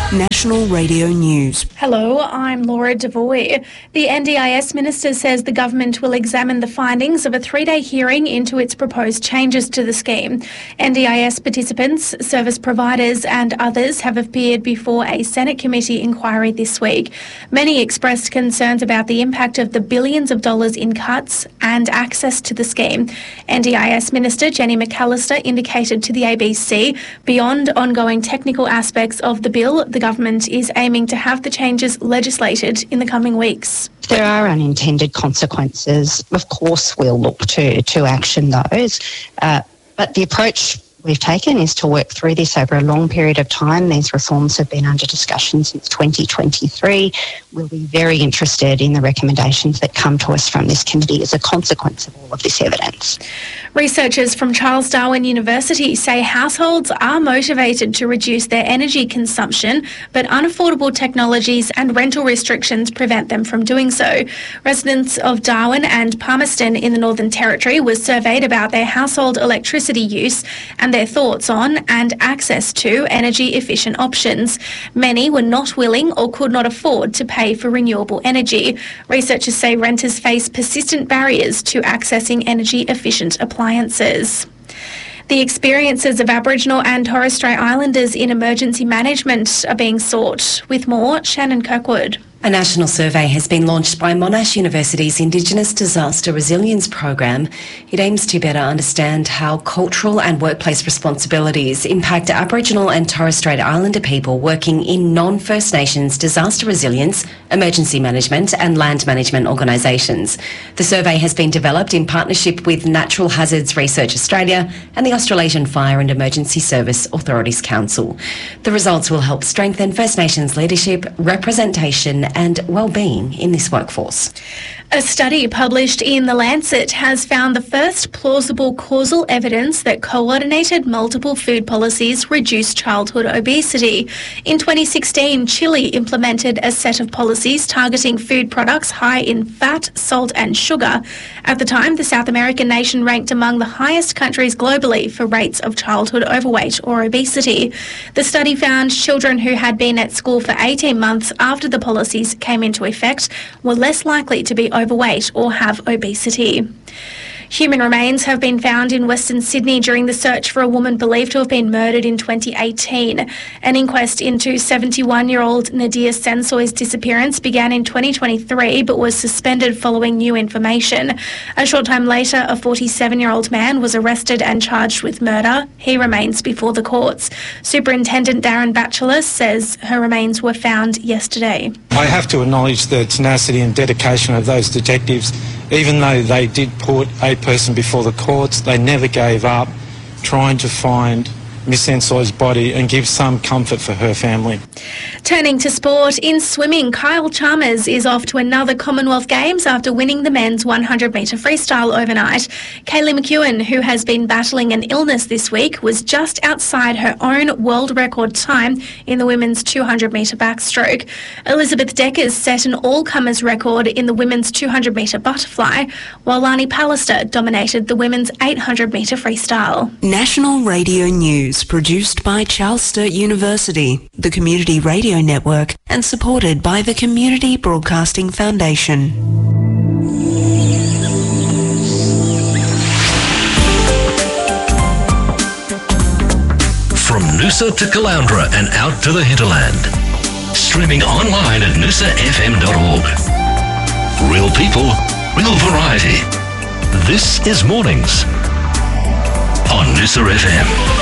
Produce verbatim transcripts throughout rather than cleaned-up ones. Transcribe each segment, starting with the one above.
National Radio News. Hello, I'm Laura Devoy. The N D I S Minister says the government will examine the findings of a three-day hearing into its proposed changes to the scheme. N D I S participants, service providers and others have appeared before a Senate committee inquiry this week. Many expressed concerns about the impact of the billions of dollars in cuts and access to the scheme. N D I S Minister Jenny McAllister indicated to the A B C, beyond ongoing technical aspects of the bill, the government is aiming to have the changes legislated in the coming weeks. There are unintended consequences. Of course, we'll look to, to action those. Uh, but the approach we've taken is to work through this over a long period of time. These reforms have been under discussion since twenty twenty-three. We'll be very interested in the recommendations that come to us from this committee as a consequence of all of this evidence. Researchers from Charles Darwin University say households are motivated to reduce their energy consumption, but unaffordable technologies and rental restrictions prevent them from doing so. Residents of Darwin and Palmerston in the Northern Territory were surveyed about their household electricity use and their thoughts on and access to energy-efficient options. Many were not willing or could not afford to pay for renewable energy. Researchers say renters face persistent barriers to accessing energy-efficient appliances. The experiences of Aboriginal and Torres Strait Islanders in emergency management are being sought. With more, Shannon Kirkwood. A national survey has been launched by Monash University's Indigenous Disaster Resilience Program. It aims to better understand how cultural and workplace responsibilities impact Aboriginal and Torres Strait Islander people working in non-First Nations disaster resilience, emergency management and land management organisations. The survey has been developed in partnership with Natural Hazards Research Australia and the Australasian Fire and Emergency Service Authorities Council. The results will help strengthen First Nations leadership, representation and well-being in this workforce. A study published in The Lancet has found the first plausible causal evidence that coordinated multiple food policies reduce childhood obesity. In twenty sixteen, Chile implemented a set of policies targeting food products high in fat, salt and sugar. At the time, the South American nation ranked among the highest countries globally for rates of childhood overweight or obesity. The study found children who had been at school for eighteen months after the policies came into effect were less likely to be overweight or have obesity. Human remains have been found in Western Sydney during the search for a woman believed to have been murdered in twenty eighteen. An inquest into seventy-one-year-old Nadia Sensoy's disappearance began in twenty twenty-three but was suspended following new information. A short time later, a forty-seven-year-old man was arrested and charged with murder. He remains before the courts. Superintendent Darren Batchelor says her remains were found yesterday. I have to acknowledge the tenacity and dedication of those detectives. Even though they did put a person before the courts, they never gave up trying to find Miss Sensoy's body and give some comfort for her family. Turning to sport, in swimming, Kyle Chalmers is off to another Commonwealth Games after winning the men's one hundred metre freestyle overnight. Kaylee McEwen, who has been battling an illness this week, was just outside her own world record time in the women's two hundred metre backstroke. Elizabeth Deckers set an all-comers record in the women's two hundred metre butterfly, while Lani Pallister dominated the women's eight hundred metre freestyle. National Radio News, produced by Charles Sturt University, the Community Radio Network, and supported by the Community Broadcasting Foundation. From Noosa to Caloundra and out to the hinterland. Streaming online at noosa f m dot org. Real people, real variety. This is Mornings on Noosa F M.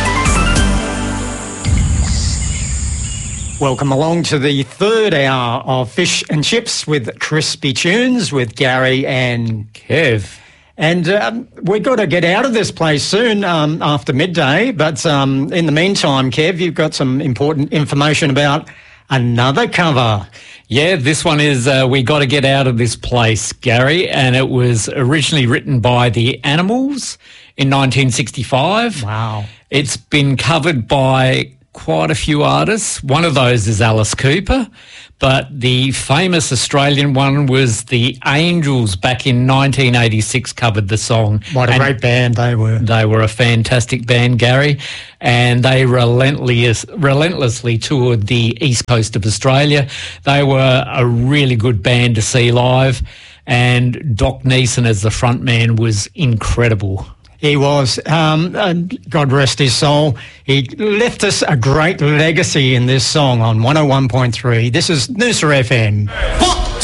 Welcome along to the third hour of Fish and Chips with Crispy Tunes with Gary and Kev. And um, we've got to get out of this place soon um, after midday. But um, in the meantime, Kev, you've got some important information about another cover. Yeah, this one is uh, We Got to Get Out of This Place, Gary. And it was originally written by the Animals in nineteen sixty-five. Wow. It's been covered by quite a few artists. One of those is Alice Cooper, but the famous Australian one was the Angels back in nineteen eighty-six covered the song. What a and great band they were. They were a fantastic band, Gary, and they relentless, relentlessly toured the east coast of Australia. They were a really good band to see live, and Doc Neeson as the front man was incredible. He was. Um, and God rest his soul. He left us a great legacy in this song on one oh one point three. This is Noosa F M.